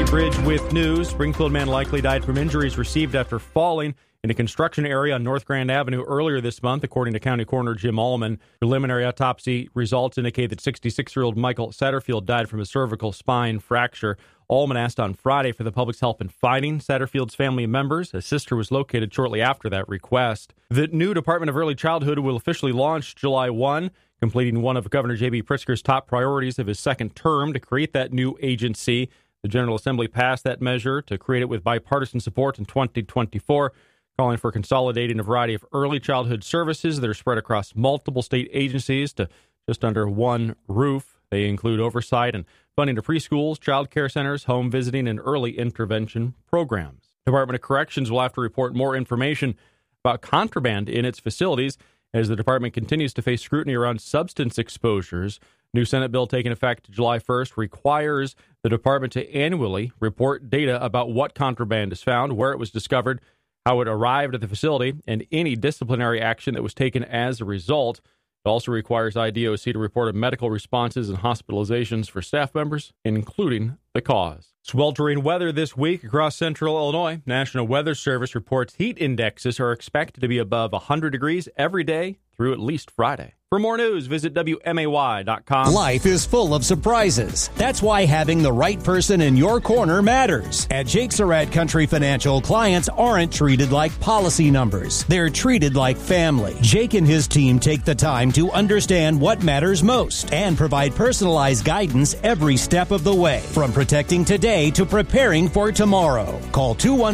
Bridge with news. Springfield man likely died from injuries received after falling in a construction area on North Grand Avenue earlier this month, according to County Coroner Jim Allman. Preliminary autopsy results indicate that 66-year-old Michael Satterfield died from a cervical spine fracture. Allman asked on Friday for the public's help in finding Satterfield's family members. A sister was located shortly after that request. The new Department of Early Childhood will officially launch July 1, completing one of Governor J.B. Pritzker's top priorities of his second term to create that new agency. The General Assembly passed that measure to create it with bipartisan support in 2024, calling for consolidating a variety of early childhood services that are spread across multiple state agencies to just under one roof. They include oversight and funding to preschools, child care centers, home visiting, and early intervention programs. Department of Corrections will have to report more information about contraband in its facilities as the department continues to face scrutiny around substance exposures. New Senate bill taking effect July 1st requires the department to annually report data about what contraband is found, where it was discovered, how it arrived at the facility, and any disciplinary action that was taken as a result. It also requires IDOC to report on medical responses and hospitalizations for staff members, including the cause. Sweltering weather this week across central Illinois. National Weather Service reports heat indexes are expected to be above 100 degrees every day through at least Friday. For more news, visit WMAY.com. Life is full of surprises. That's why having the right person in your corner matters. At Jake Surratt Country Financial, clients aren't treated like policy numbers. They're treated like family. Jake and his team take the time to understand what matters most and provide personalized guidance every step of the way, from protecting today to preparing for tomorrow. Call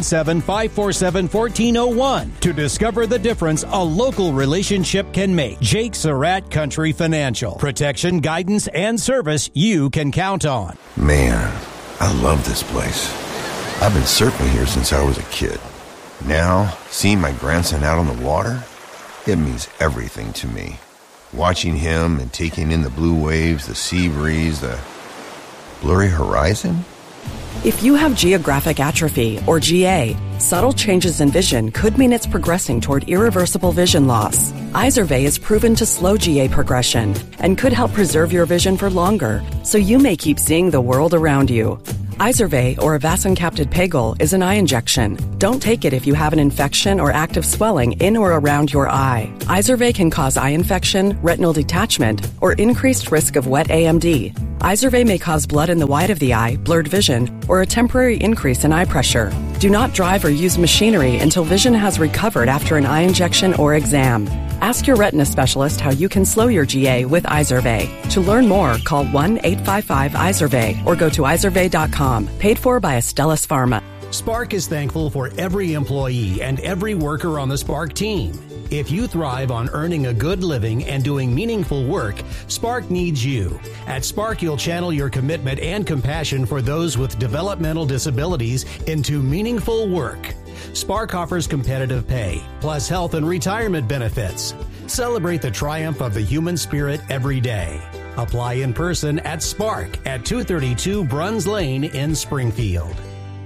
217-547-1401 to discover the difference a local relationship can make. Jake Surratt Country Financial. Protection, guidance, and service you can count on. Man, I love this place. I've been surfing here since I was a kid. Now, seeing my grandson out on the water, it means everything to me. Watching him and taking in the blue waves, the sea breeze, the blurry horizon. If you have geographic atrophy, or GA, subtle changes in vision could mean it's progressing toward irreversible vision loss. Izervay is proven to slow GA progression and could help preserve your vision for longer, so you may keep seeing the world around you. Izervay, or avacincaptad pegol, is an eye injection. Don't take it if you have an infection or active swelling in or around your eye. Izervay can cause eye infection, retinal detachment, or increased risk of wet AMD. Izervay may cause blood in the white of the eye, blurred vision, or a temporary increase in eye pressure. Do not drive or use machinery until vision has recovered after an eye injection or exam. Ask your retina specialist how you can slow your GA with Izervay. To learn more, call 1-855-IZERVAY or go to izervay.com. Paid for by Astellas Pharma. Spark is thankful for every employee and every worker on the Spark team. If you thrive on earning a good living and doing meaningful work, Spark needs you. At Spark, you'll channel your commitment and compassion for those with developmental disabilities into meaningful work. Spark offers competitive pay, plus health and retirement benefits. Celebrate the triumph of the human spirit every day. Apply in person at Spark at 232 Bruns Lane in Springfield.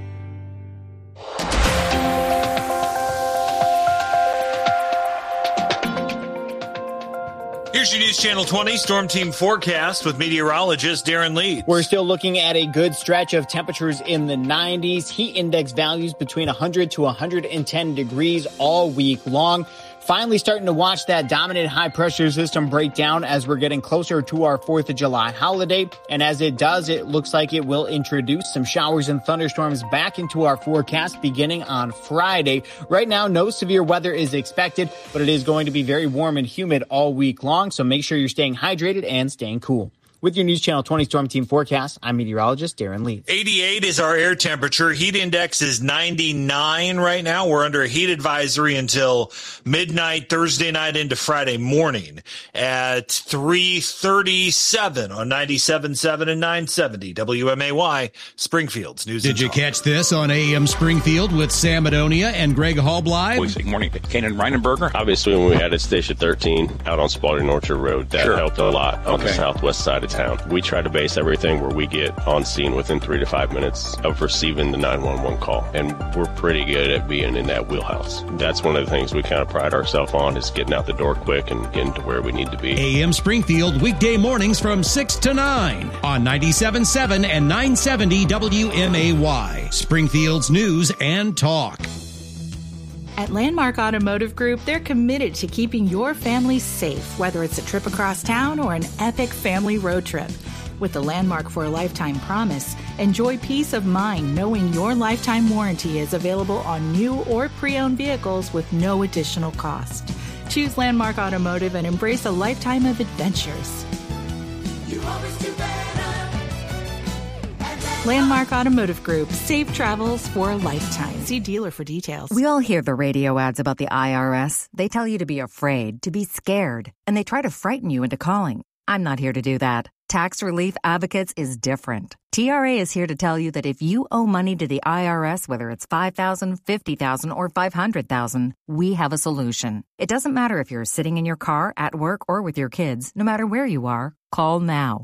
Here's your News Channel 20 Storm Team forecast with meteorologist Darren Leeds. We're still looking at a good stretch of temperatures in the 90s. Heat index values between 100 to 110 degrees all week long. Finally starting to watch that dominant high-pressure system break down as we're getting closer to our 4th of July holiday. And as it does, it looks like it will introduce some showers and thunderstorms back into our forecast beginning on Friday. Right now, no severe weather is expected, but it is going to be very warm and humid all week long, so make sure you're staying hydrated and staying cool. With your News Channel 20 Storm Team forecast, I'm meteorologist Darren Leeds. 88 is our air temperature. Heat index is 99 right now. We're under a heat advisory until midnight Thursday night into Friday morning at 3:37 on 97.7 and 970 WMAY, Springfield's News. Did you catch this on AM Springfield with Sam Adonia and Greg Halbleib? Good morning. Kanan Reinenberger. Obviously, when we had it Station 13 out on Spalding Orchard Road, that helped a lot on the southwest side of of town. We try to base everything where we get on scene within 3 to 5 minutes of receiving the 911 call. And we're pretty good at being in that wheelhouse. That's one of the things we kind of pride ourselves on, is getting out the door quick and getting to where we need to be. AM Springfield, weekday mornings from 6 to 9 on 97.7 and 970 WMAY. Springfield's News and Talk. At Landmark Automotive Group, they're committed to keeping your family safe, whether it's a trip across town or an epic family road trip. With the Landmark for a Lifetime promise, enjoy peace of mind knowing your lifetime warranty is available on new or pre-owned vehicles with no additional cost. Choose Landmark Automotive and embrace a lifetime of adventures. You always do better. Landmark Automotive Group. Safe travels for a lifetime. See dealer for details. We all hear the radio ads about the IRS. They tell you to be afraid, to be scared, and they try to frighten you into calling. I'm not here to do that. Tax Relief Advocates is different. TRA is here to tell you that if you owe money to the IRS, whether it's $5,000, $50,000, or $500,000, we have a solution. It doesn't matter if you're sitting in your car, at work, or with your kids. No matter where you are, call now.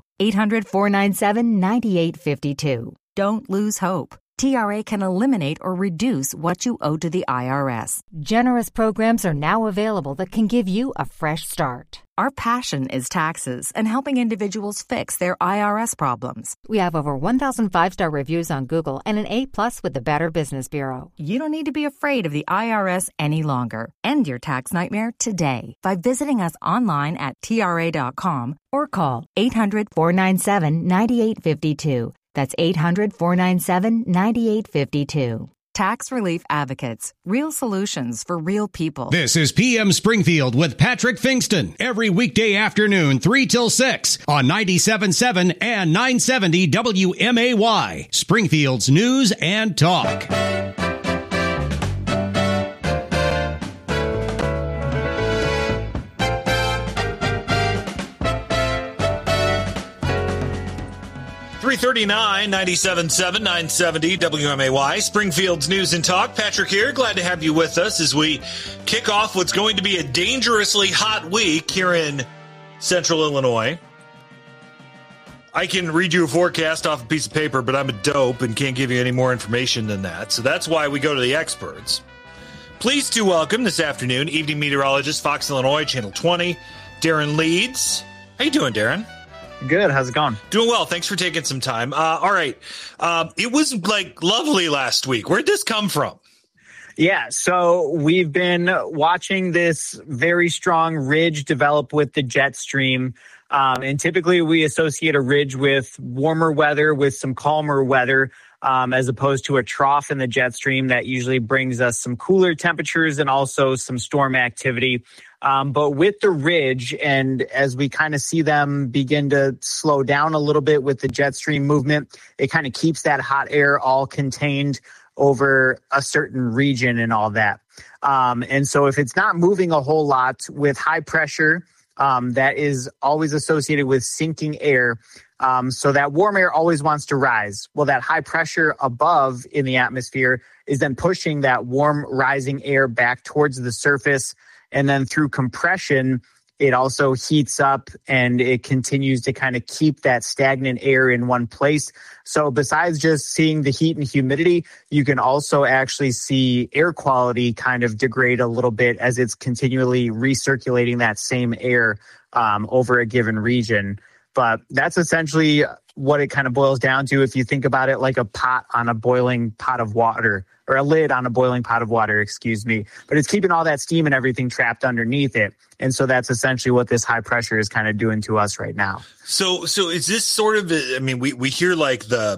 800-497-9852. Don't lose hope. TRA can eliminate or reduce what you owe to the IRS. Generous programs are now available that can give you a fresh start. Our passion is taxes and helping individuals fix their IRS problems. We have over 1,000 5-star reviews on Google and an A+ with the Better Business Bureau. You don't need to be afraid of the IRS any longer. End your tax nightmare today by visiting us online at TRA.com or call 800-497-9852. That's 800-497-9852. Tax Relief Advocates. Real solutions for real people. This is PM Springfield with Patrick Fingston. Every weekday afternoon, 3 till 6 on 97.7 and 970 WMAY. Springfield's News and Talk. 339, 97.7, 970 WMAY, Springfield's News and Talk. Patrick here. Glad to have you with us as we kick off what's going to be a dangerously hot week here in central Illinois. I can read you a forecast off a piece of paper, but I'm a dope and can't give you any more information than that. So that's why we go to the experts. Pleased to welcome this afternoon evening meteorologist, Fox Illinois, Channel 20, Darren Leeds. How you doing, Darren? Good. How's it going? Doing well. Thanks for taking some time. All right. It was lovely last week. Where'd this come from? Yeah. So we've been watching this very strong ridge develop with the jet stream. And typically we associate a ridge with warmer weather, with some calmer weather, as opposed to a trough in the jet stream that usually brings us some cooler temperatures and also some storm activity. But with the ridge, and as we kind of see them begin to slow down a little bit with the jet stream movement, it kind of keeps that hot air all contained over a certain region and all that. And so if it's not moving a whole lot with high pressure, that is always associated with sinking air. So that warm air always wants to rise. Well, that high pressure above in the atmosphere is then pushing that warm rising air back towards the surface. And then through compression, it also heats up and it continues to kind of keep that stagnant air in one place. So besides just seeing the heat and humidity, you can also actually see air quality kind of degrade a little bit as it's continually recirculating that same air over a given region. But that's essentially what it kind of boils down to if you think about it like a pot on a boiling pot of water, or a lid on a boiling pot of water, excuse me. But it's keeping all that steam and everything trapped underneath it. And so that's essentially what this high pressure is kind of doing to us right now. So is this sort of, I mean, we hear like the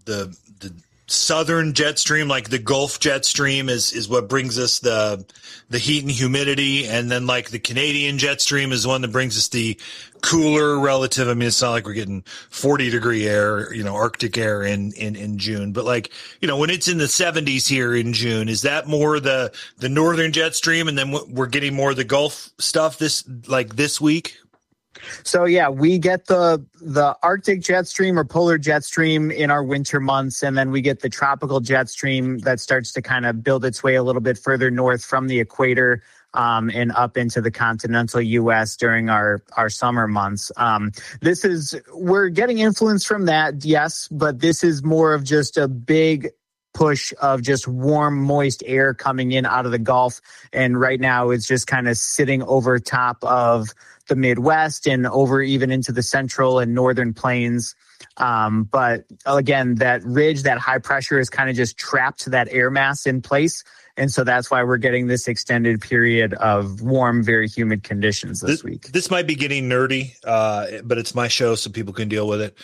southern jet stream, like the Gulf jet stream is what brings us the heat and humidity. And then like the Canadian jet stream is the one that brings us the cooler relative. I mean, it's not like we're getting 40-degree air, Arctic air in June, but like, when it's in the 70s here in June, is that more the northern jet stream? And then we're getting more of the Gulf stuff this week? So yeah, we get the Arctic jet stream or polar jet stream in our winter months, and then we get the tropical jet stream that starts to kind of build its way a little bit further north from the equator and up into the continental U.S. during our summer months. We're getting influence from that, yes, but this is more of just a big push of just warm, moist air coming in out of the Gulf. And right now it's just kind of sitting over top of the Midwest and over even into the central and northern plains. But again, that ridge, that high pressure is kind of just trapped that air mass in place. And so that's why we're getting this extended period of warm, very humid conditions this week. This might be getting nerdy, but it's my show, so people can deal with it.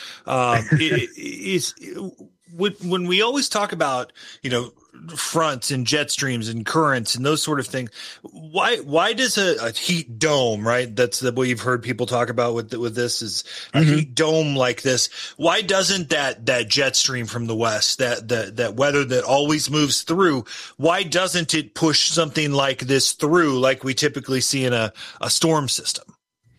When we always talk about, fronts and jet streams and currents and those sort of things, why does a heat dome, right? That's the way you've heard people talk about with this is a heat dome like this. Why doesn't that jet stream from the west, that weather that always moves through, why doesn't it push something like this through like we typically see in a storm system?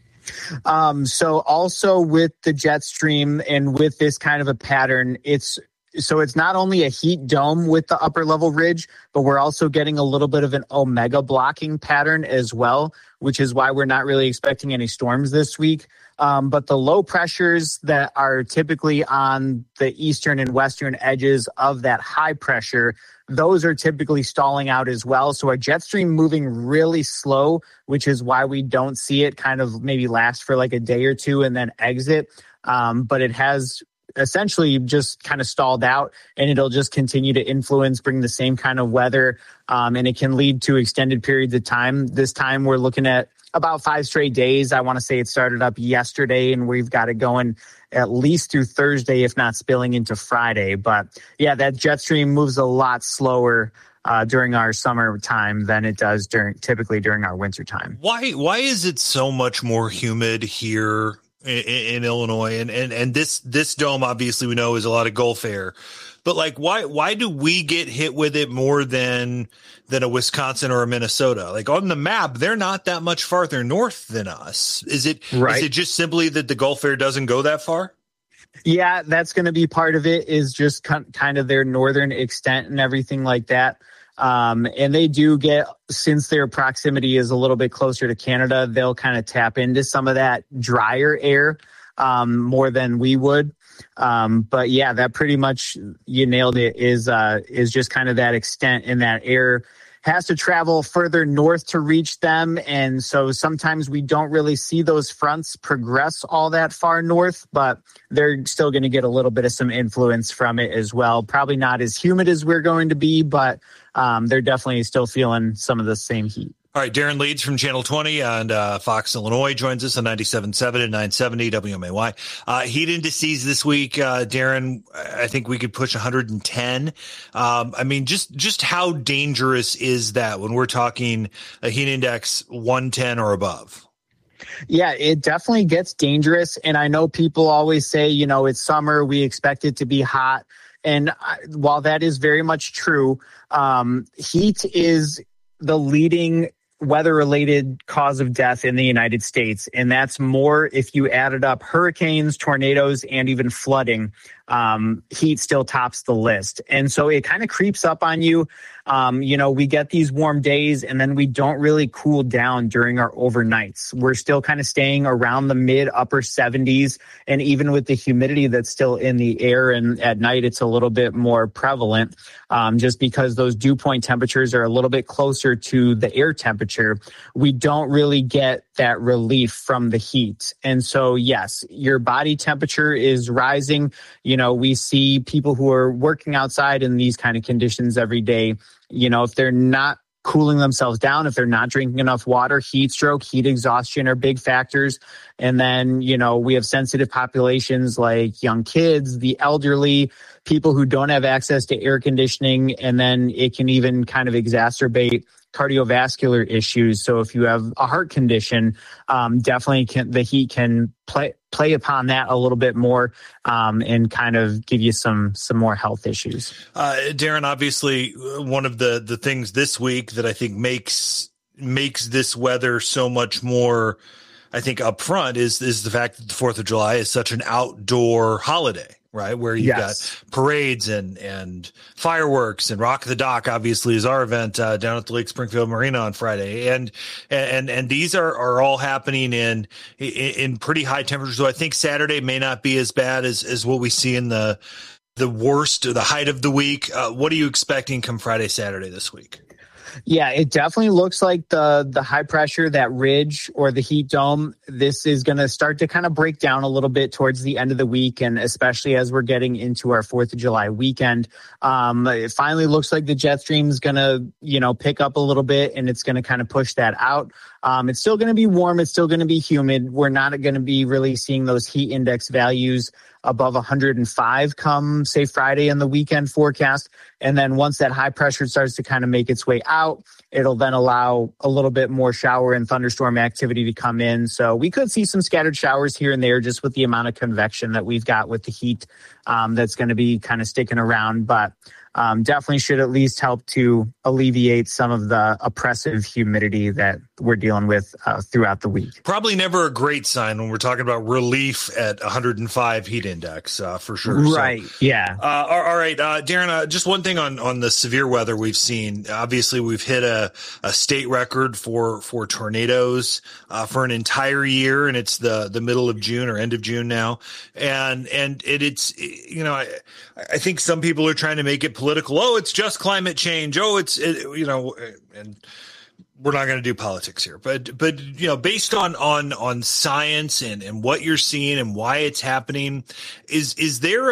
So also with the jet stream and with this kind of a pattern, it's not only a heat dome with the upper level ridge, but we're also getting a little bit of an omega blocking pattern as well, which is why we're not really expecting any storms this week. But the low pressures that are typically on the eastern and western edges of that high pressure, those are typically stalling out as well. So a jet stream moving really slow, which is why we don't see it kind of maybe last for like a day or two and then exit. But it has essentially just kind of stalled out, and it'll just continue to influence, bring the same kind of weather, and it can lead to extended periods of time. This time we're looking at about 5 straight days. I want to say it started up yesterday, and we've got it going at least through Thursday, if not spilling into Friday. But yeah, that jet stream moves a lot slower during our summer time than it does typically during our winter time. Why is it so much more humid here in Illinois? And this dome, obviously we know, is a lot of Gulf air, but like, why do we get hit with it more than a Wisconsin or a Minnesota? Like on the map, they're not that much farther north than us. Is it just simply that the Gulf air doesn't go that far? Yeah, that's going to be part of it, is just kind of their northern extent and everything like that. And they do get, since their proximity is a little bit closer to Canada, they'll kind of tap into some of that drier air more than we would. But yeah, that pretty much, you nailed it, is just kind of that extent, and that air has to travel further north to reach them. And so sometimes we don't really see those fronts progress all that far north, but they're still going to get a little bit of some influence from it as well. Probably not as humid as we're going to be, but they're definitely still feeling some of the same heat. All right, Darren Leeds from Channel 20 and Fox, Illinois joins us on 97.7 and 970 WMAY. Heat indices this week, Darren, I think we could push 110. I mean, just how dangerous is that when we're talking a heat index 110 or above? Yeah, it definitely gets dangerous. And I know people always say, it's summer, we expect it to be hot. And while that is very much true, heat is the leading weather-related cause of death in the United States. And that's more if you added up hurricanes, tornadoes, and even flooding. Heat still tops the list. And so it kind of creeps up on you. We get these warm days, and then we don't really cool down during our overnights. We're still kind of staying around the mid-upper 70s. And even with the humidity that's still in the air, and at night it's a little bit more prevalent, just because those dew point temperatures are a little bit closer to the air temperature, we don't really get that relief from the heat. And so, yes, your body temperature is rising. We see people who are working outside in these kind of conditions every day. If they're not cooling themselves down, if they're not drinking enough water, heat stroke, heat exhaustion are big factors. And then, we have sensitive populations like young kids, the elderly, people who don't have access to air conditioning, and then it can even kind of exacerbate cardiovascular issues. So if you have a heart condition, definitely the heat can play upon that a little bit more, and kind of give you some more health issues. Darren, obviously one of the things this week that I think makes this weather so much more, I think, upfront is the fact that the 4th of July is such an outdoor holiday. right? Where you've got parades and fireworks, and Rock the Dock obviously is our event down at the Lake Springfield Marina on Friday. And these are all happening in pretty high temperatures. So I think Saturday may not be as bad as what we see in the worst or the height of the week. What are you expecting come Friday, Saturday this week? Yeah, it definitely looks like the high pressure, that ridge or the heat dome, this is going to start to kind of break down a little bit towards the end of the week, and especially as we're getting into our 4th of July weekend. It finally looks like the jet stream is going to, pick up a little bit, and it's going to kind of push that out. It's still going to be warm. It's still going to be humid. We're not going to be really seeing those heat index values above 105 come, say, Friday in the weekend forecast. And then once that high pressure starts to kind of make its way out, it'll then allow a little bit more shower and thunderstorm activity to come in. So we could see some scattered showers here and there just with the amount of convection that we've got with the heat that's going to be kind of sticking around. But definitely should at least help to alleviate some of the oppressive humidity that we're dealing with throughout the week. Probably never a great sign when we're talking about relief at 105 heat index for sure. Right. So, yeah. All right, Darren, just one thing on the severe weather we've seen. Obviously, we've hit a state record for tornadoes for an entire year, and it's the middle of June or end of June now. And it's I think some people are trying to make it political. Oh, it's just climate change. Oh, and we're not going to do politics here, but based on science and what you're seeing and why it's happening, is there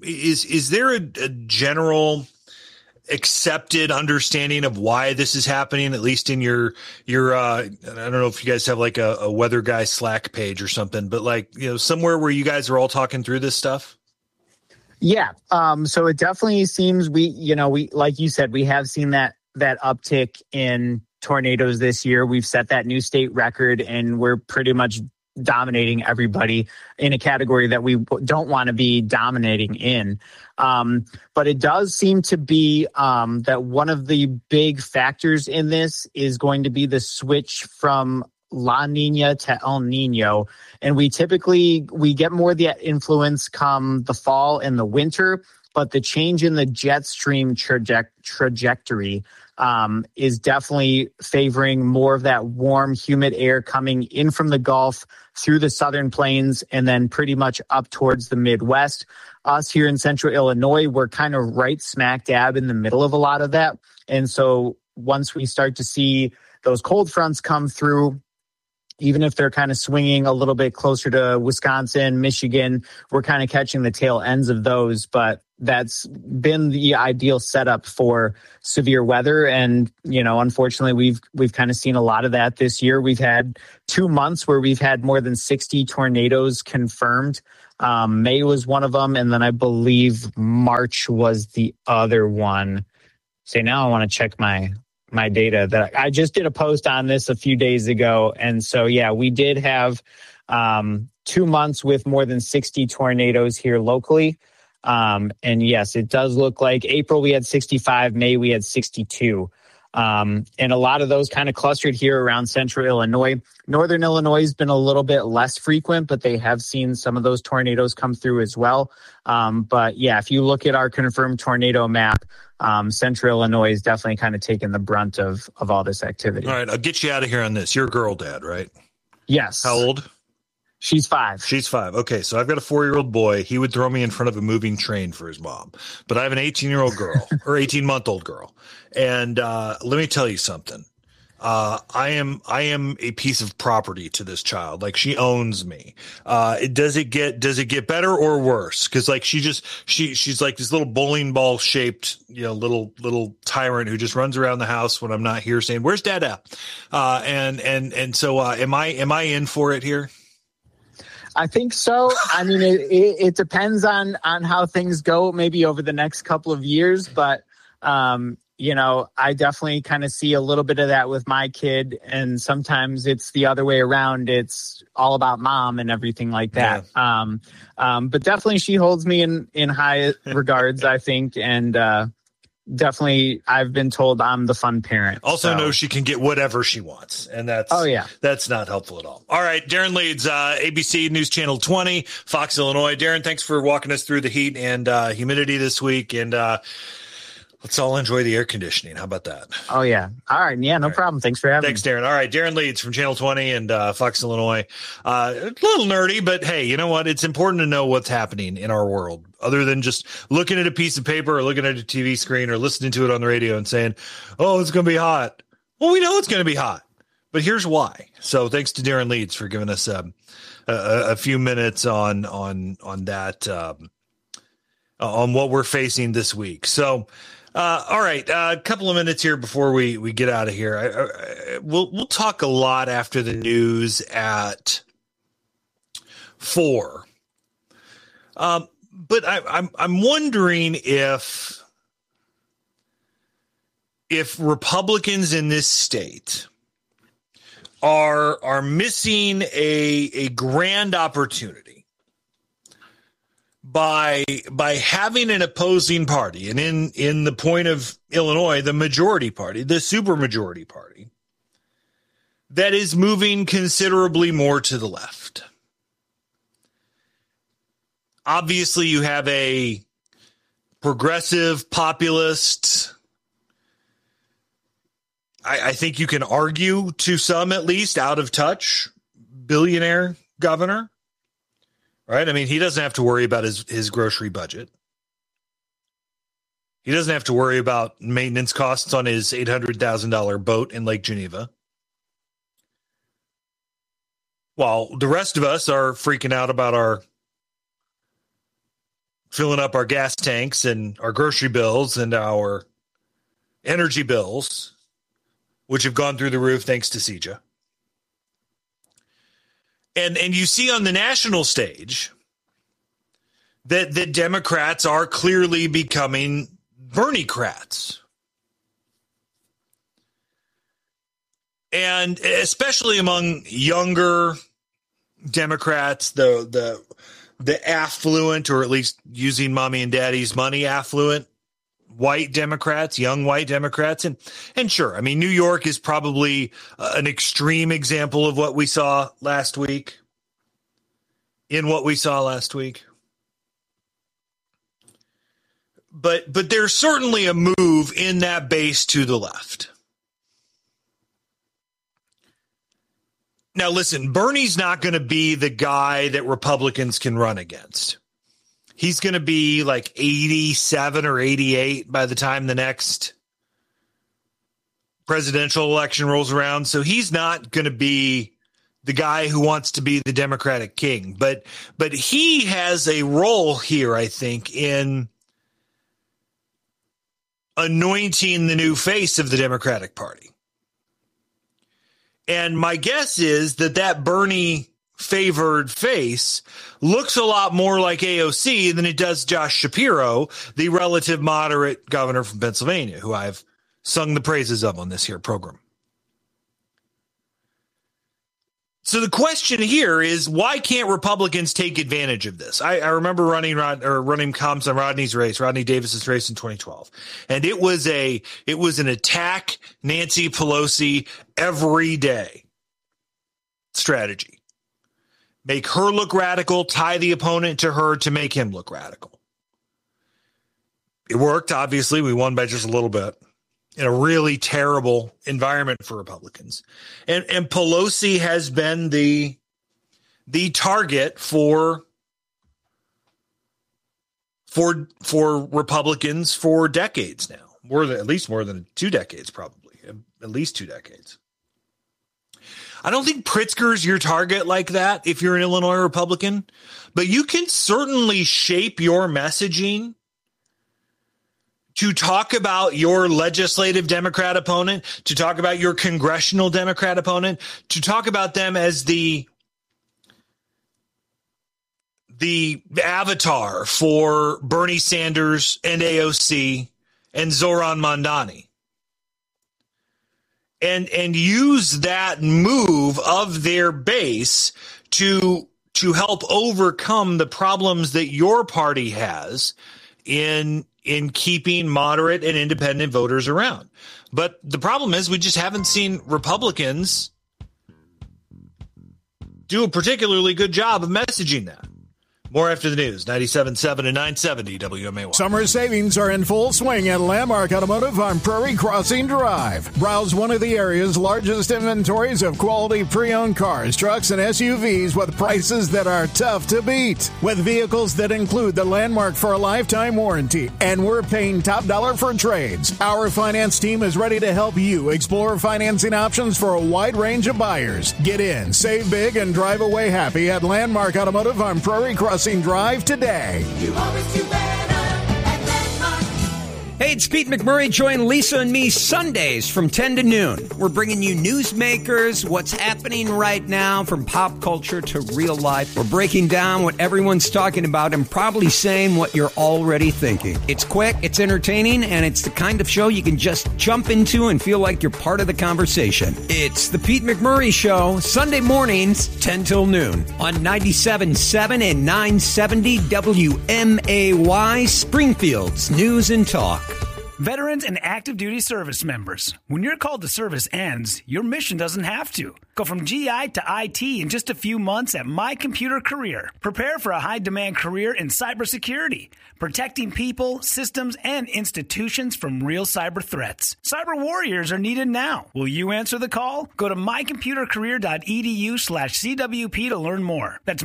a general accepted understanding of why this is happening, at least in your I don't know if you guys have like a weather guy Slack page or something, but somewhere where you guys are all talking through this stuff? Yeah. So it definitely seems we like you said, we have seen that uptick in tornadoes this year. We've set that new state record, and we're pretty much dominating everybody in a category that we don't want to be dominating in. But it does seem to be that one of the big factors in this is going to be the switch from La Nina to El Nino. And we get more of that influence come the fall and the winter, but the change in the jet stream trajectory is definitely favoring more of that warm, humid air coming in from the Gulf through the southern plains and then pretty much up towards the Midwest. Us here in central Illinois, we're kind of right smack dab in the middle of a lot of that. And so once we start to see those cold fronts come through, even if they're kind of swinging a little bit closer to Wisconsin, Michigan, we're kind of catching the tail ends of those. But that's been the ideal setup for severe weather. And, unfortunately, we've kind of seen a lot of that this year. We've had 2 months where we've had more than 60 tornadoes confirmed. May was one of them. And then I believe March was the other one. So now I want to check my data that I just did a post on this a few days ago. And so, yeah, we did have 2 months with more than 60 tornadoes here locally. And yes, it does look like April we had 65, May we had 62. And a lot of those kind of clustered here around central Illinois. Northern Illinois has been a little bit less frequent, but they have seen some of those tornadoes come through as well. But yeah, if you look at our confirmed tornado map, central Illinois is definitely kind of taking the brunt of all this activity. All right, I'll get you out of here on this. You're a girl dad, right? Yes. How old? She's 5. She's 5. Okay, so I've got a 4-year-old boy. He would throw me in front of a moving train for his mom. But I have an 18-year-old girl or 18-month-old girl. And let me tell you something. I am a piece of property to this child. Like, she owns me. Does it get better or worse? Cause like she's like this little bowling ball shaped, little tyrant who just runs around the house when I'm not here saying, "Where's Dad at?" And so, am I in for it here? I think so. I mean, it depends on how things go maybe over the next couple of years, but, I definitely kind of see a little bit of that with my kid, and sometimes it's the other way around. It's all about mom and everything like that. Yeah. But definitely she holds me in high regards, I think. And, definitely, I've been told I'm the fun parent. Also knows she can get whatever she wants, and that's not helpful at all. All right, Darren Leeds, ABC News Channel 20, Fox, Illinois. Darren, thanks for walking us through the heat and humidity this week, and let's all enjoy the air conditioning. How about that? Oh, yeah. All right. Yeah, no problem. Thanks for having me. Thanks, Darren. All right, Darren Leeds from Channel 20 and Fox, Illinois. A little nerdy, but hey, you know what? It's important to know what's happening in our world other than just looking at a piece of paper or looking at a TV screen or listening to it on the radio and saying, oh, it's going to be hot. Well, we know it's going to be hot, but here's why. So thanks to Darren Leeds for giving us a few minutes on that, on what we're facing this week. So, all right, a couple of minutes here before we get out of here. We'll talk a lot after the news at 4. But I'm wondering if Republicans in this state are missing a grand opportunity by having an opposing party, and in the point of Illinois, the majority party, the supermajority party, that is moving considerably more to the left. Obviously, you have a progressive populist. I think you can argue, to some at least, out of touch billionaire governor. Right? I mean, he doesn't have to worry about his grocery budget. He doesn't have to worry about maintenance costs on his $800,000 boat in Lake Geneva. While the rest of us are freaking out about filling up our gas tanks and our grocery bills and our energy bills, which have gone through the roof thanks to CEJA. And you see on the national stage that the Democrats are clearly becoming Bernie-crats. And especially among younger Democrats, the affluent, or at least using mommy and daddy's money, affluent white Democrats, young white Democrats. And sure, I mean, New York is probably an extreme example of what we saw last week. But there's certainly a move in that base to the left. Now, listen, Bernie's not going to be the guy that Republicans can run against. He's going to be like 87 or 88 by the time the next presidential election rolls around. So he's not going to be the guy who wants to be the Democratic king. But he has a role here, I think, in anointing the new face of the Democratic Party. And my guess is that Bernie favored face looks a lot more like AOC than it does Josh Shapiro, the relative moderate governor from Pennsylvania, who I've sung the praises of on this here program. So the question here is, why can't Republicans take advantage of this? I remember running comms on Rodney Davis's race in 2012, and it was an attack Nancy Pelosi every day strategy. Make her look radical, tie the opponent to her to make him look radical. It worked, obviously. We won by just a little bit in a really terrible environment for Republicans. And Pelosi has been the target for Republicans for decades now. At least more than 2 decades, probably. At least 2 decades. I don't think Pritzker's your target like that if you're an Illinois Republican, but you can certainly shape your messaging to talk about your legislative Democrat opponent, to talk about your congressional Democrat opponent, to talk about them as the avatar for Bernie Sanders and AOC and Zohran Mamdani. And use that move of their base to help overcome the problems that your party has in in keeping moderate and independent voters around. But the problem is we just haven't seen Republicans do a particularly good job of messaging that. More after the news, 97.7 and 970 WMAY. Summer savings are in full swing at Landmark Automotive on Prairie Crossing Drive. Browse one of the area's largest inventories of quality pre-owned cars, trucks, and SUVs with prices that are tough to beat. With vehicles that include the Landmark for a lifetime warranty, and we're paying top dollar for trades. Our finance team is ready to help you explore financing options for a wide range of buyers. Get in, save big, and drive away happy at Landmark Automotive on Prairie Crossing Drive today. You always do better at Landmark. Hey, it's Pete McMurray. Join Lisa and me Sundays from 10 to noon. We're bringing you newsmakers, what's happening right now from pop culture to real life. We're breaking down what everyone's talking about and probably saying what you're already thinking. It's quick, it's entertaining, and it's the kind of show you can just jump into and feel like you're part of the conversation. It's the Pete McMurray Show, Sunday mornings, 10 till noon on 97.7 and 970 WMAY, Springfield's News and Talk. Veterans and active duty service members, when your call to service ends, your mission doesn't have to. Go from GI to IT in just a few months at My Computer Career. Prepare for a high-demand career in cybersecurity, protecting people, systems, and institutions from real cyber threats. Cyber warriors are needed now. Will you answer the call? Go to mycomputercareer.edu/CWP to learn more. That's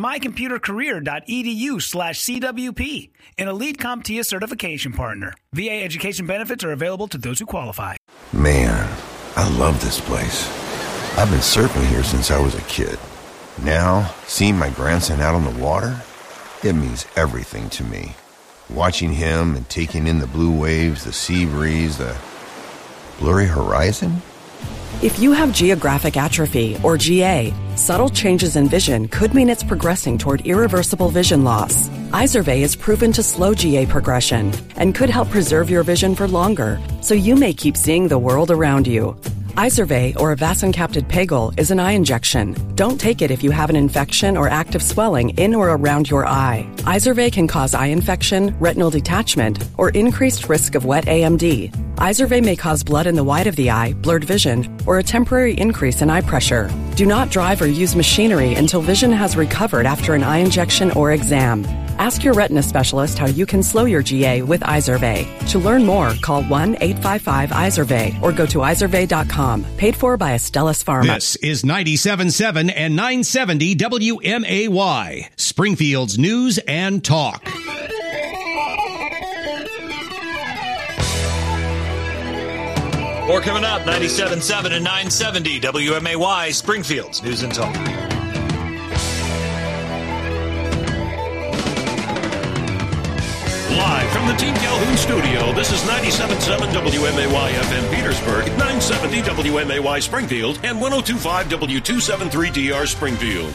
mycomputercareer.edu/CWP, an Elite CompTIA certification partner. VA education benefits are available to those who qualify. Man, I love this place. I've been surfing here since I was a kid. Now, seeing my grandson out on the water, it means everything to me. Watching him and taking in the blue waves, the sea breeze, the blurry horizon. If you have geographic atrophy, or GA, subtle changes in vision could mean it's progressing toward irreversible vision loss. Izervay is proven to slow GA progression and could help preserve your vision for longer, so you may keep seeing the world around you. Izervay, or avacincaptad pegol, is an eye injection. Don't take it if you have an infection or active swelling in or around your eye. Izervay can cause eye infection, retinal detachment, or increased risk of wet AMD. Izervay may cause blood in the white of the eye, blurred vision, or a temporary increase in eye pressure. Do not drive or use machinery until vision has recovered after an eye injection or exam. Ask your retina specialist how you can slow your GA with Izervay. To learn more, call 1-855-IZERVAY or go to izervay.com. Paid for by Astellas Pharma. This is 97.7 and 970 WMAY, Springfield's News and Talk. More coming up, 97.7 and 970 WMAY, Springfield's News and Talk. Live from the Team Calhoun studio, this is 97.7 WMAY FM Petersburg, 970 WMAY Springfield, and 102.5 W273DR Springfield.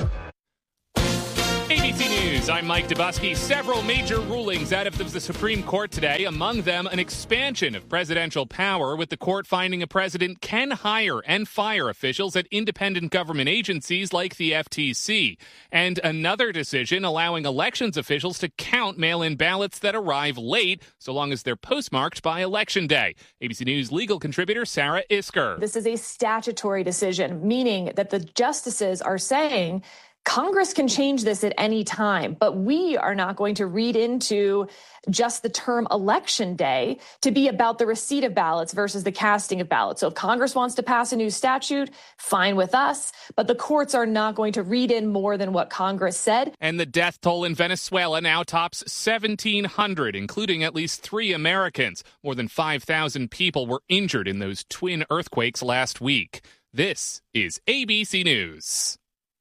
ABC News, I'm Mike Dubusky. Several major rulings out of the Supreme Court today, among them an expansion of presidential power, with the court finding a president can hire and fire officials at independent government agencies like the FTC, and another decision allowing elections officials to count mail-in ballots that arrive late, so long as they're postmarked by Election Day. ABC News legal contributor Sarah Isker. This is a statutory decision, meaning that the justices are saying Congress can change this at any time, but we are not going to read into just the term Election Day to be about the receipt of ballots versus the casting of ballots. So if Congress wants to pass a new statute, fine with us, but the courts are not going to read in more than what Congress said. And the death toll in Venezuela now tops 1,700, including at least 3 Americans. More than 5,000 people were injured in those twin earthquakes last week. This is ABC News.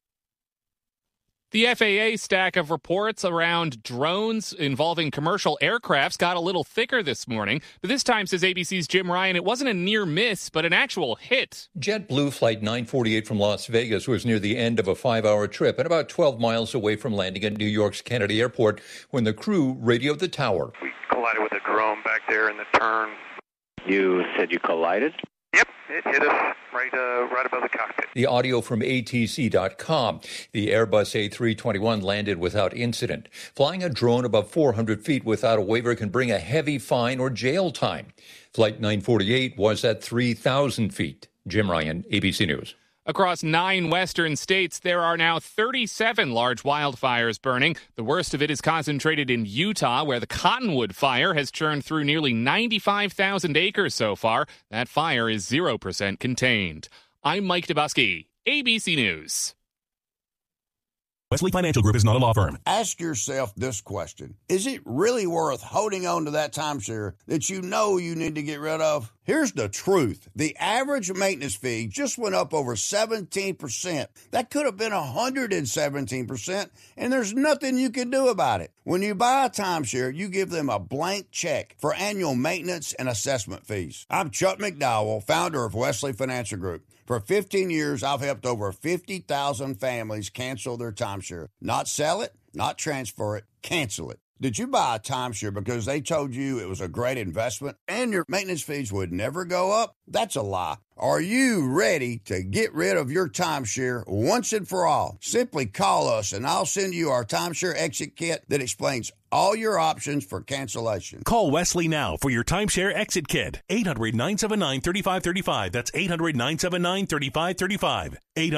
The FAA stack of reports around drones involving commercial aircrafts got a little thicker this morning. But this time, says ABC's Jim Ryan, it wasn't a near miss, but an actual hit. JetBlue Flight 948 from Las Vegas was near the end of a 5-hour trip and about 12 miles away from landing at New York's Kennedy Airport when the crew radioed the tower. We collided with a drone back there in the turn. You said you collided? Yep, it hit us right above the cockpit. The audio from ATC.com. The Airbus A321 landed without incident. Flying a drone above 400 feet without a waiver can bring a heavy fine or jail time. Flight 948 was at 3,000 feet. Jim Ryan, ABC News. Across 9 western states, there are now 37 large wildfires burning. The worst of it is concentrated in Utah, where the Cottonwood Fire has churned through nearly 95,000 acres so far. That fire is 0% contained. I'm Mike Dubusky, ABC News. Wesley Financial Group is not a law firm. Ask yourself this question. Is it really worth holding on to that timeshare that you know you need to get rid of? Here's the truth. The average maintenance fee just went up over 17%. That could have been 117%, and there's nothing you can do about it. When you buy a timeshare, you give them a blank check for annual maintenance and assessment fees. I'm Chuck McDowell, founder of Wesley Financial Group. For 15 years, I've helped over 50,000 families cancel their timeshare. Not sell it, not transfer it, cancel it. Did you buy a timeshare because they told you it was a great investment and your maintenance fees would never go up? That's a lie. Are you ready to get rid of your timeshare once and for all? Simply call us and I'll send you our timeshare exit kit that explains all your options for cancellation. Call Wesley now for your timeshare exit kit. 800-979-3535. That's 800-979-3535.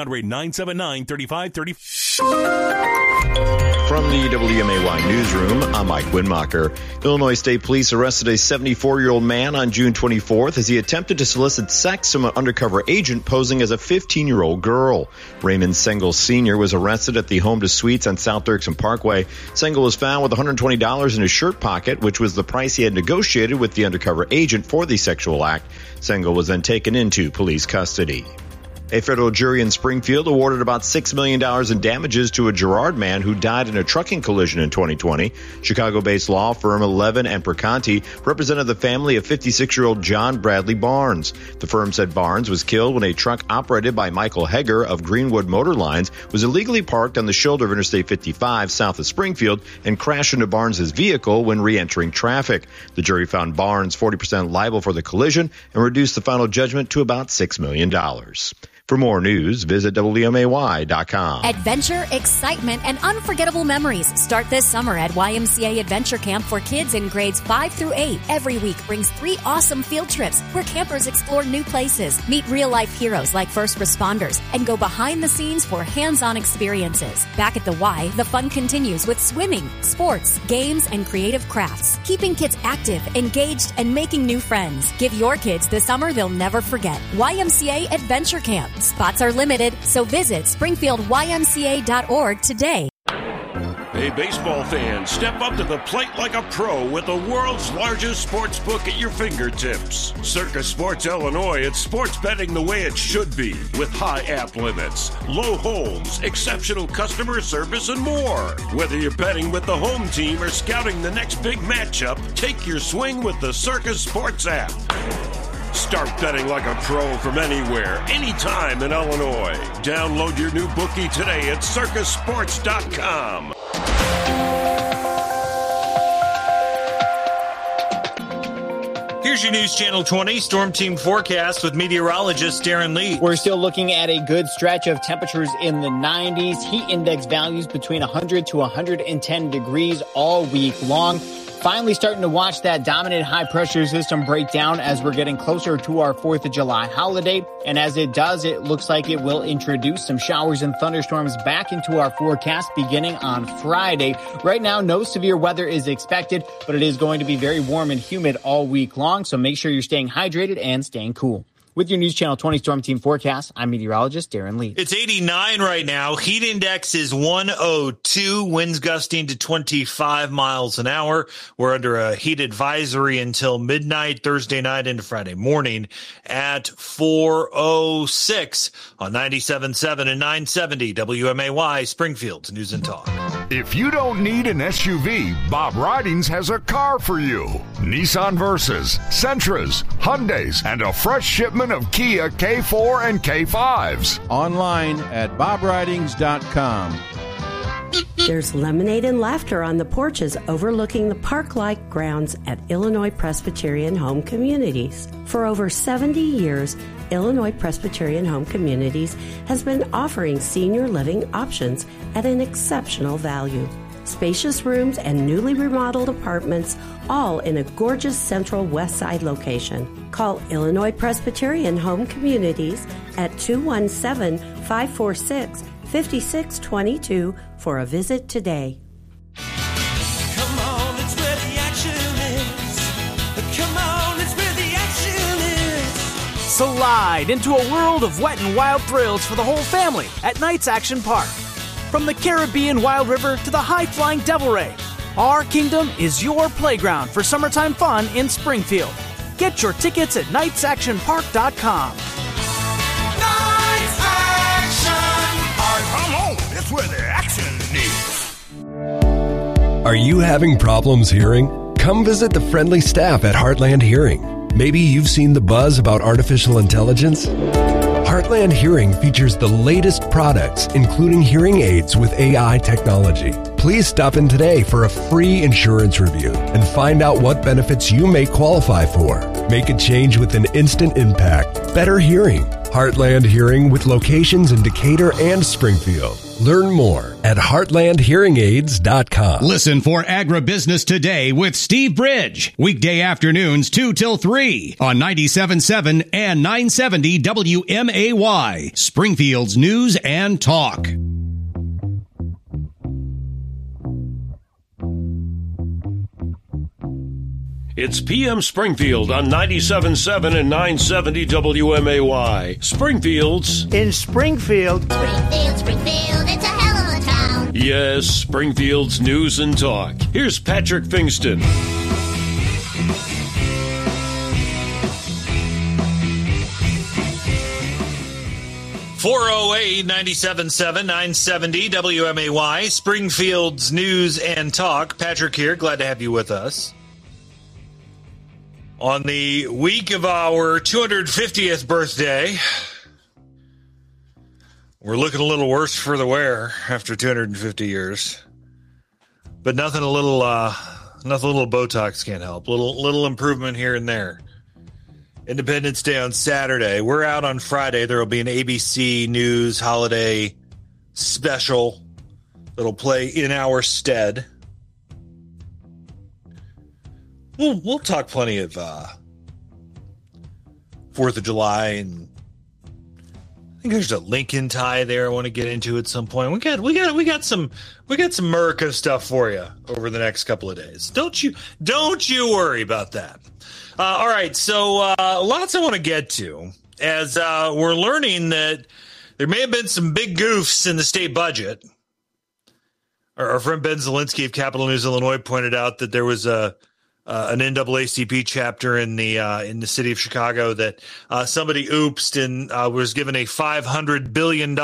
800-979-3535. From the WMAY newsroom, I'm Mike Winmacher. Illinois State Police arrested a 74-year-old man on June 24th as he attempted to solicit sex from an undercover agent posing as a 15-year-old girl. Raymond Sengel Sr. was arrested at the Home to Suites on South Dirksen Parkway. Sengel was found with $120 in his shirt pocket, which was the price he had negotiated with the undercover agent for the sexual act. Sengel was then taken into police custody. A federal jury in Springfield awarded about $6 million in damages to a Girard man who died in a trucking collision in 2020. Chicago-based law firm 11 and Perconti represented the family of 56-year-old John Bradley Barnes. The firm said Barnes was killed when a truck operated by Michael Heger of Greenwood Motor Lines was illegally parked on the shoulder of Interstate 55 south of Springfield and crashed into Barnes' vehicle when re-entering traffic. The jury found Barnes 40% liable for the collision and reduced the final judgment to about $6 million. For more news, visit WMAY.com. Adventure, excitement, and unforgettable memories start this summer at YMCA Adventure Camp for kids in grades 5 through 8. Every week brings 3 awesome field trips where campers explore new places, meet real-life heroes like first responders, and go behind the scenes for hands-on experiences. Back at the Y, the fun continues with swimming, sports, games, and creative crafts, keeping kids active, engaged, and making new friends. Give your kids the summer they'll never forget. YMCA Adventure Camp. Spots are limited, so visit SpringfieldYMCA.org today. Hey, baseball fans, step up to the plate like a pro with the world's largest sports book at your fingertips. Circus Sports Illinois, it's sports betting the way it should be, with high app limits, low holds, exceptional customer service, and more. Whether you're betting with the home team or scouting the next big matchup, take your swing with the Circus Sports app. Start betting like a pro from anywhere, anytime in Illinois. Download your new bookie today at circusports.com. Here's your News Channel 20 Storm Team forecast with meteorologist Darren Lee. We're still looking at a good stretch of temperatures in the 90s. Heat index values between 100 to 110 degrees all week long. Finally starting to watch that dominant high-pressure system break down as we're getting closer to our 4th of July holiday. And as it does, it looks like it will introduce some showers and thunderstorms back into our forecast beginning on Friday. Right now, no severe weather is expected, but it is going to be very warm and humid all week long, so make sure you're staying hydrated and staying cool. With your News Channel 20 Storm Team forecast, I'm meteorologist Darren Lee. It's 89 right now. Heat index is 102. Winds gusting to 25 miles an hour. We're under a heat advisory until midnight Thursday night into Friday morning at 4:06 on 97.7 and 970 WMAY Springfield's News and Talk. If you don't need an SUV, Bob Ridings has a car for you. Nissan Versas, Sentras, Hyundais, and a fresh shipment of Kia K4 and K5s. Online at bobridings.com. There's lemonade and laughter on the porches overlooking the park-like grounds at Illinois Presbyterian Home Communities. For over 70 years, Illinois Presbyterian Home Communities has been offering senior living options at an exceptional value. Spacious rooms and newly remodeled apartments, all in a gorgeous central west side location. Call Illinois Presbyterian Home Communities at 217-546-5622 for a visit today. Come on, it's where the action is. Come on, it's where the action is. Slide into a world of wet and wild thrills for the whole family at Knights Action Park. From the Caribbean Wild River to the high-flying Devil Ray, our kingdom is your playground for summertime fun in Springfield. Get your tickets at knightsactionpark.com. Knights Action Park. Come on, it's where the action is. Are you having problems hearing? Come visit the friendly staff at Heartland Hearing. Maybe you've seen the buzz about artificial intelligence. Heartland Hearing features the latest products, including hearing aids with AI technology. Please stop in today for a free insurance review and find out what benefits you may qualify for. Make a change with an instant impact. Better hearing. Heartland Hearing with locations in Decatur and Springfield. Learn more at heartlandhearingaids.com. Listen for Agribusiness Today with Steve Bridge. Weekday afternoons 2 till 3 on 97.7 and 970 WMAY. Springfield's News and Talk. It's PM Springfield on 97.7 and 970 WMAY. Springfield's in Springfield. Springfield, it's a hell of a town. Yes, Springfield's News and Talk. Here's Patrick Fingston. 408-97.7-970 WMAY, Springfield's News and Talk. Patrick here. Glad to have you with us. On the week of our 250th birthday, we're looking a little worse for the wear after 250 years. But nothing a little Botox can't help. Little improvement here and there. Independence Day on Saturday. We're out on Friday. There will be an ABC News holiday special that'll play in our stead. We'll talk plenty of 4th of July, and I think there's a Lincoln tie there I want to get into at some point. We got some America stuff for you over the next couple of days. Don't you worry about that. All right, so lots I want to get to as we're learning that there may have been some big goofs in the state budget. Our friend Ben Zielinski of Capital News Illinois pointed out that there was an NAACP chapter in the city of Chicago that somebody oopsed and was given a $500 billion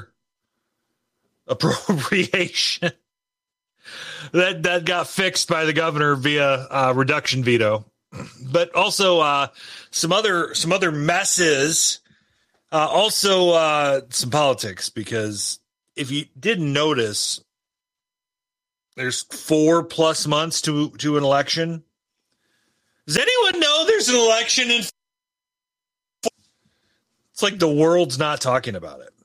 appropriation that got fixed by the governor via reduction veto. But also some other messes, also some politics, because if you didn't notice, there's 4+ months to an election. Does anyone know there's an election in? It's like the world's not talking about it.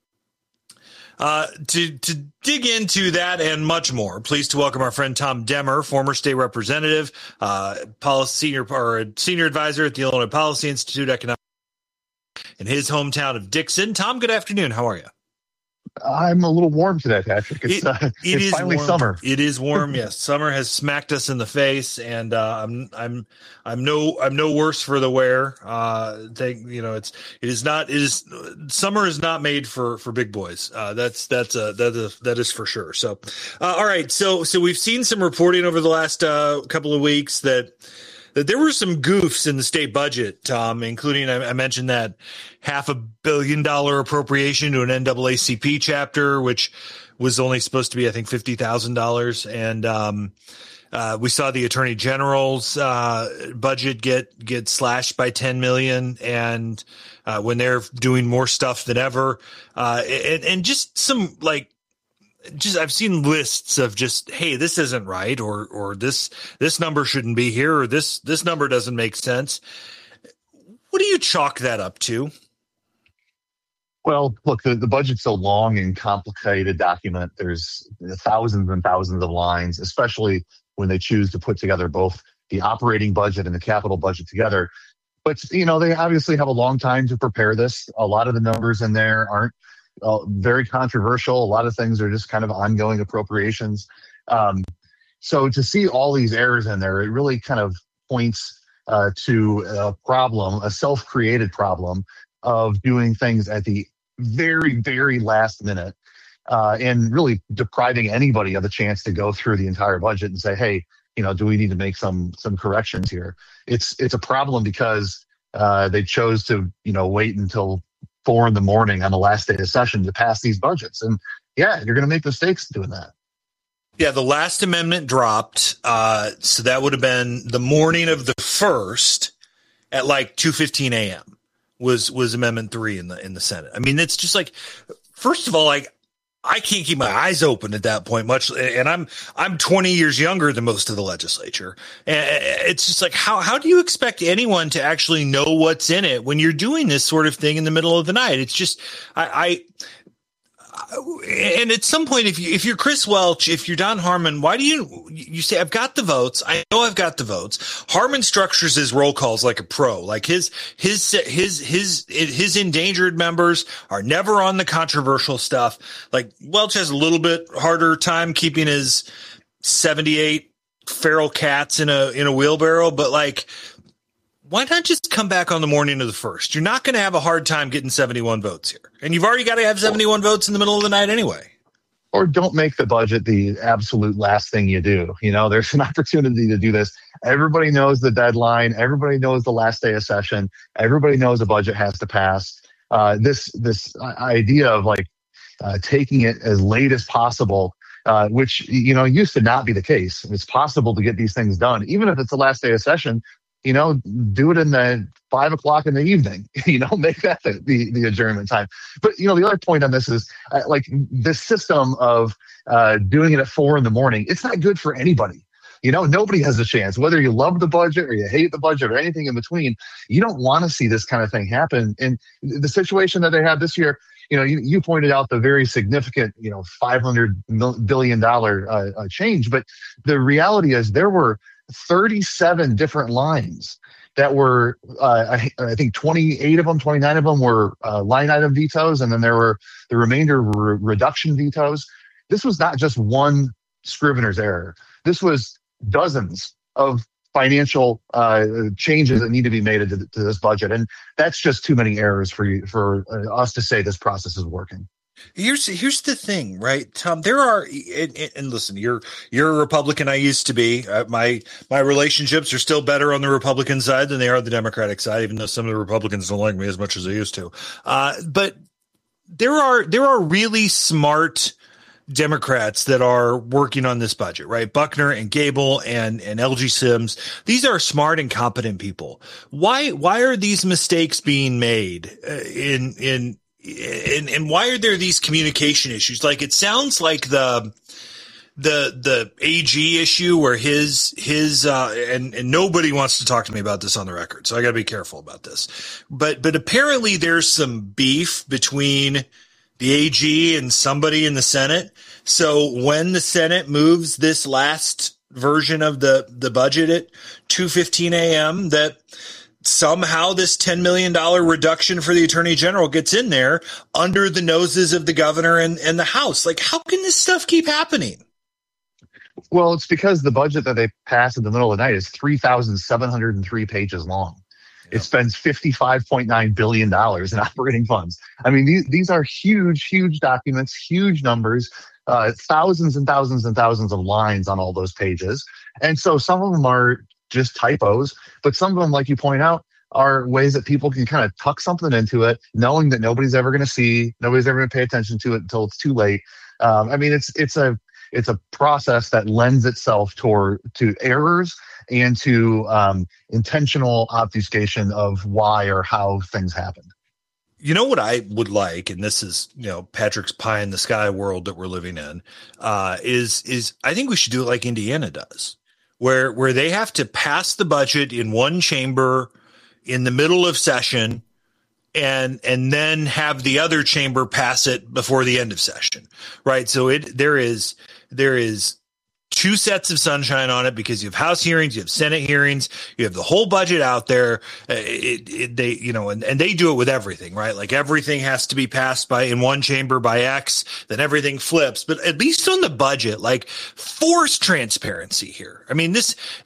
To dig into that and much more, pleased to welcome our friend Tom Demmer, former state representative, senior advisor at the Illinois Policy Institute, economic in his hometown of Dixon. Tom, good afternoon. How are you? I'm a little warm today, Patrick. It's finally warm. Summer. It is warm. Yes, summer has smacked us in the face, and I'm no worse for the wear. Summer is not made for big boys. That is for sure. So, all right. So we've seen some reporting over the last couple of weeks that there were some goofs in the state budget, Tom, including I mentioned that $500 million appropriation to an NAACP chapter, which was only supposed to be, I think, $50,000. And we saw the Attorney General's budget get slashed by $10 million, and when they're doing more stuff than ever, and just some I've seen lists of just, hey, this isn't right, or this number shouldn't be here, or this number doesn't make sense. What do you chalk that up to? Well, look, the budget's a long and complicated document. There's thousands and thousands of lines, especially when they choose to put together both the operating budget and the capital budget together. But, they obviously have a long time to prepare this. A lot of the numbers in there aren't very controversial. A lot of things are just kind of ongoing appropriations. So to see all these errors in there, it really kind of points to a problem, a self-created problem of doing things at the very, very last minute and really depriving anybody of the chance to go through the entire budget and say, hey, do we need to make some corrections here? It's a problem because they chose to, wait until 4 a.m. on the last day of session to pass these budgets. And yeah, you're going to make mistakes doing that. Yeah, the last amendment dropped. So that would have been the morning of the 1st at like 2:15 a.m. was Amendment 3 in the Senate. I mean, it's just like, first of all, like, I can't keep my eyes open at that point much. And I'm 20 years younger than most of the legislature. And it's just like, how do you expect anyone to actually know what's in it when you're doing this sort of thing in the middle of the night? It's just, and at some point, if you're Chris Welch, if you're Don Harmon, why do you say, I've got the votes? I know I've got the votes. Harmon structures his roll calls like a pro. Like his endangered members are never on the controversial stuff. Like Welch has a little bit harder time keeping his 78 feral cats in a wheelbarrow, but like, why not just come back on the morning of the 1st? You're not going to have a hard time getting 71 votes here. And you've already got to have 71 votes in the middle of the night anyway. Or don't make the budget the absolute last thing you do. There's an opportunity to do this. Everybody knows the deadline. Everybody knows the last day of session. Everybody knows the budget has to pass. This idea of taking it as late as possible, which, used to not be the case. It's possible to get these things done, even if it's the last day of session. Do it in the 5 o'clock in the evening, make that the adjournment time. But, the other point on this is this system of doing it at 4 a.m, it's not good for anybody. Nobody has a chance, whether you love the budget or you hate the budget or anything in between. You don't want to see this kind of thing happen. And the situation that they had this year, you pointed out the very significant, $500 billion change. But the reality is there were 37 different lines that were, I think 29 of them were line item vetoes, and then there were the remainder were reduction vetoes. This was not just one scrivener's error. This was dozens of financial changes that need to be made to this budget, and that's just too many errors for us to say this process is working. Here's the thing, right, Tom? There are, and listen, you're a Republican. I used to be. My relationships are still better on the Republican side than they are the Democratic side, even though some of the Republicans don't like me as much as they used to. But there are really smart Democrats that are working on this budget, right? Buckner and Gable and LG Sims. These are smart and competent people. Why are these mistakes being made and why are there these communication issues? Like, it sounds like the AG issue where his and nobody wants to talk to me about this on the record, so I got to be careful about this. But apparently there's some beef between the AG and somebody in the Senate. So when the Senate moves this last version of the budget at 2:15 a.m., that somehow this $10 million reduction for the Attorney General gets in there under the noses of the governor and the House. Like, how can this stuff keep happening? Well, it's because the budget that they passed in the middle of the night is 3,703 pages long. Yep. It spends $55.9 billion in operating funds. I mean, these are huge, huge documents, huge numbers, thousands and thousands and thousands of lines on all those pages. And so some of them are just typos, but some of them, like you point out, are ways that people can kind of tuck something into it, knowing that nobody's ever going to see, nobody's ever going to pay attention to it until it's too late. I mean, it's a process that lends itself to errors and to intentional obfuscation of why or how things happened. You know what I would like, and this is, Patrick's pie in the sky world that we're living in, is I think we should do it like Indiana does, where they have to pass the budget in one chamber in the middle of session and then have the other chamber pass it before the end of session. Right. So there is two sets of sunshine on it because you have House hearings, you have Senate hearings, you have the whole budget out there. And they do it with everything, right? Like everything has to be passed in one chamber by X, then everything flips. But at least on the budget, like force transparency here. I mean,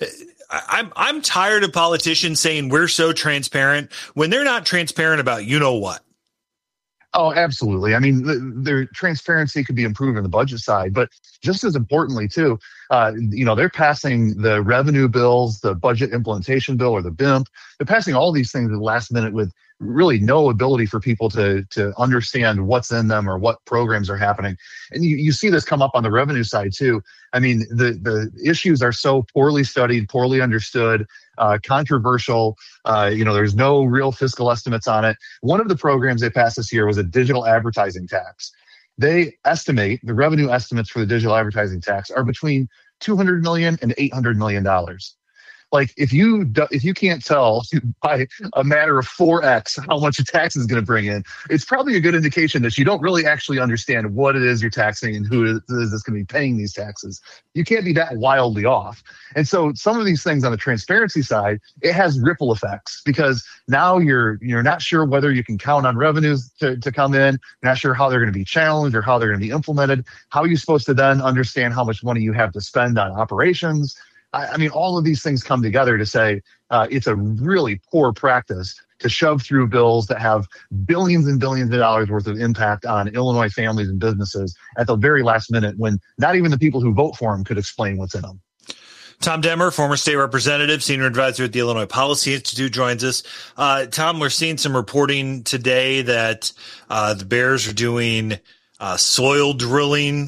I'm tired of politicians saying we're so transparent when they're not transparent about what. Oh, absolutely. I mean, their transparency could be improved on the budget side, but just as importantly, too, they're passing the revenue bills, the budget implementation bill or the BIMP. They're passing all these things at the last minute with really no ability for people to understand what's in them or what programs are happening. And you see this come up on the revenue side, too. I mean, the issues are so poorly studied, poorly understood, controversial. There's no real fiscal estimates on it. One of the programs they passed this year was a digital advertising tax. They estimate the revenue estimates for the digital advertising tax are between $200 million and $800 million. Like if you can't tell by a matter of 4x how much a tax is going to bring in, it's probably a good indication that you don't really actually understand what it is you're taxing and who it is that's going to be paying these taxes. You can't be that wildly off. And so some of these things on the transparency side, it has ripple effects because now you're not sure whether you can count on revenues to come in, not sure how they're going to be challenged or how they're going to be implemented. How are you supposed to then understand how much money you have to spend on operations? I mean, all of these things come together to say it's a really poor practice to shove through bills that have billions and billions of dollars worth of impact on Illinois families and businesses at the very last minute when not even the people who vote for them could explain what's in them. Tom Demmer, former state representative, senior advisor at the Illinois Policy Institute, joins us. Tom, we're seeing some reporting today that the Bears are doing soil drilling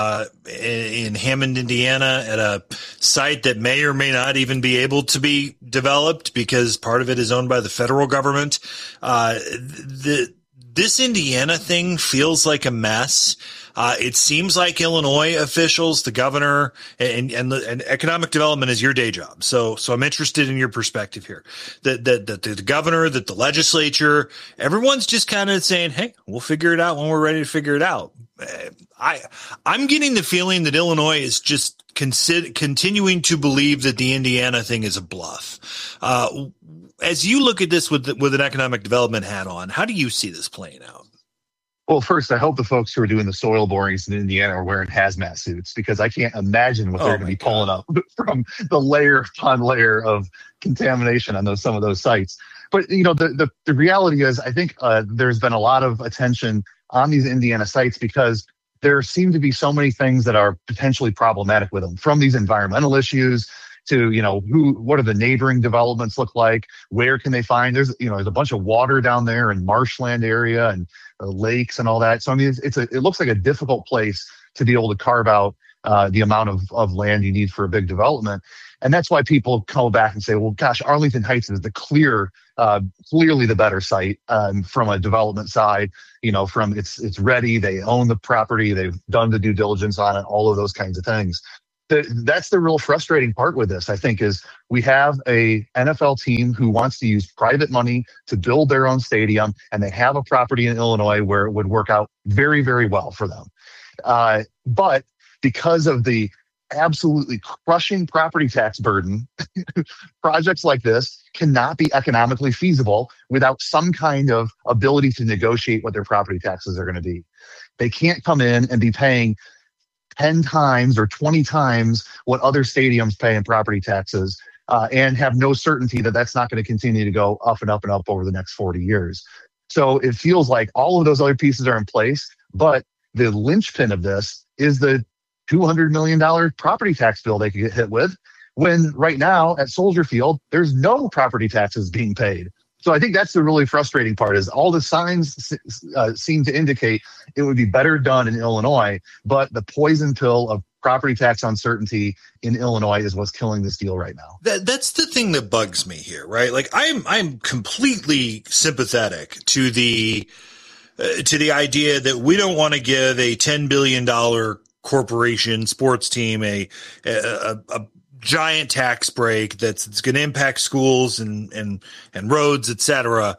in Hammond, Indiana, at a site that may or may not even be able to be developed because part of it is owned by the federal government. This Indiana thing feels like a mess. It seems like Illinois officials, the governor, and economic development is your day job. So I'm interested in your perspective here. That the governor, that the legislature, everyone's just kind of saying, "Hey, we'll figure it out when we're ready to figure it out." I'm getting the feeling that Illinois is just continuing to believe that the Indiana thing is a bluff. As you look at this with an economic development hat on, how do you see this playing out? Well, first, I hope the folks who are doing the soil borings in Indiana are wearing hazmat suits because I can't imagine what they're going to be pulling up from the layer upon layer of contamination on some of those sites. But, the reality is I think there's been a lot of attention on these Indiana sites because there seem to be so many things that are potentially problematic with them, from these environmental issues to, what do the neighboring developments look like? Where can they find? There's a bunch of water down there and marshland area and lakes and all that. So, I mean, it looks like a difficult place to be able to carve out the amount of land you need for a big development. And that's why people come back and say, well, gosh, Arlington Heights is the clearly the better site from a development side. From it's ready, they own the property, they've done the due diligence on it, all of those kinds of things. That's the real frustrating part with this, I think, is we have a NFL team who wants to use private money to build their own stadium, and they have a property in Illinois where it would work out very, very well for them. But because of the absolutely crushing property tax burden, projects like this cannot be economically feasible without some kind of ability to negotiate what their property taxes are going to be. They can't come in and be paying 10 times or 20 times what other stadiums pay in property taxes and have no certainty that that's not going to continue to go up and up and up over the next 40 years. So it feels like all of those other pieces are in place, but the linchpin of this is the $200 million property tax bill they could get hit with, when right now at Soldier Field, there's no property taxes being paid. So I think that's the really frustrating part, is all the signs seem to indicate it would be better done in Illinois, but the poison pill of property tax uncertainty in Illinois is what's killing this deal right now. That's the thing that bugs me here, right? Like I'm completely sympathetic to the idea that we don't want to give a $10 billion corporation sports team a giant tax break that's going to impact schools and roads, et cetera,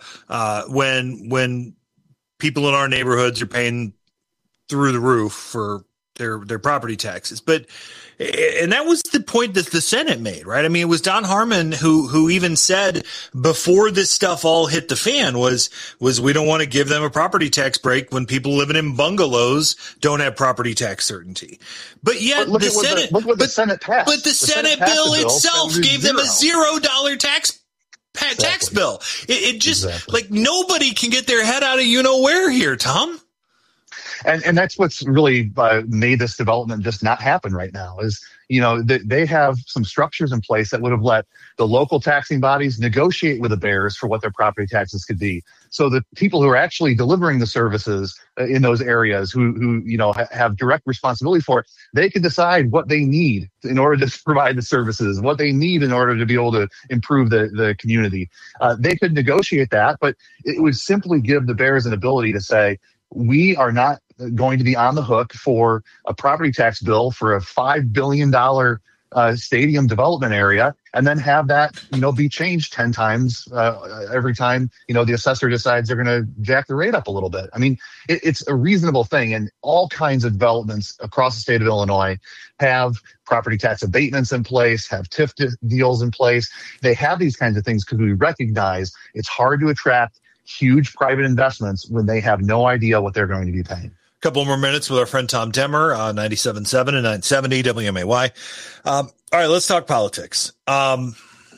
when people in our neighborhoods are paying through the roof for their property taxes. And that was the point that the Senate made, right? I mean, it was Don Harmon who even said before this stuff all hit the fan was we don't want to give them a property tax break when people living in bungalows don't have property tax certainty. But yet look what the Senate passed. But the Senate bill itself gave them a $0 tax bill. It just like nobody can get their head out of where here, Tom. And that's what's really made this development just not happen right now is, they have some structures in place that would have let the local taxing bodies negotiate with the bears for what their property taxes could be. So the people who are actually delivering the services in those areas who have direct responsibility for it, they can decide what they need in order to provide the services, what they need in order to be able to improve the community. They could negotiate that, but it would simply give the bears an ability to say, we are not going to be on the hook for a property tax bill for a $5 billion stadium development area, and then have that, be changed 10 times every time, the assessor decides they're going to jack the rate up a little bit. I mean, it's a reasonable thing, and all kinds of developments across the state of Illinois have property tax abatements in place, have TIF deals in place. They have these kinds of things because we recognize it's hard to attract huge private investments when they have no idea what they're going to be paying. Couple more minutes with our friend Tom Demmer on 97.7 and 970 WMAY. All right, let's talk politics. Could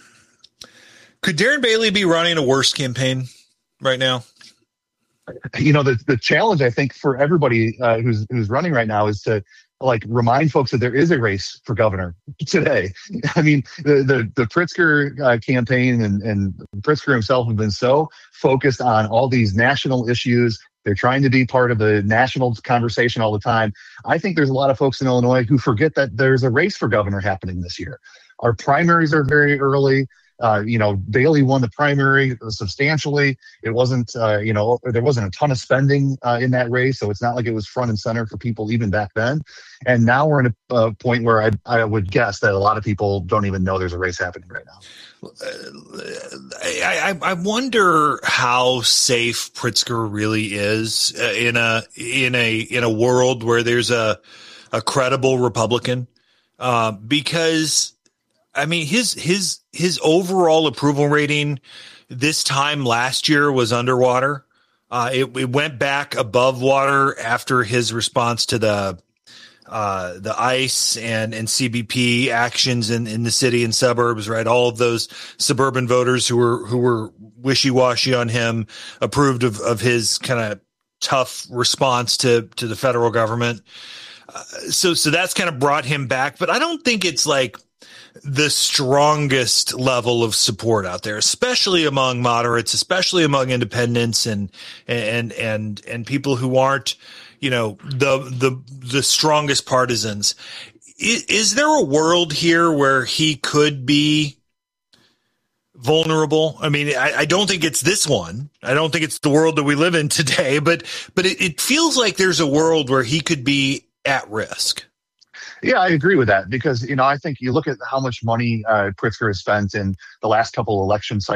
Darren Bailey be running a worse campaign right now? The challenge, I think, for everybody who's running right now is to remind folks that there is a race for governor today. I mean, the Pritzker campaign and Pritzker himself have been so focused on all these national issues. They're trying to be part of the national conversation all the time. I think there's a lot of folks in Illinois who forget that there's a race for governor happening this year. Our primaries are very early. Bailey won the primary substantially. It wasn't, there wasn't a ton of spending in that race, so it's not like it was front and center for people even back then. And now we're in a point where I would guess that a lot of people don't even know there's a race happening right now. I wonder how safe Pritzker really is in a world where there's a credible Republican, because I mean his overall approval rating this time last year was underwater. It went back above water after his response to the ICE and CBP actions in the city and suburbs, right? All of those suburban voters who were wishy-washy on him approved of his kind of tough response to the federal government. So that's kind of brought him back, but I don't think it's like the strongest level of support out there, especially among moderates, especially among independents and people who aren't, the strongest partisans. Is there a world here where he could be vulnerable? I mean, I don't think it's this one. I don't think it's the world that we live in today, but it feels like there's a world where he could be at risk. Yeah, I agree with that because, I think you look at how much money Pritzker has spent in the last couple election cycles.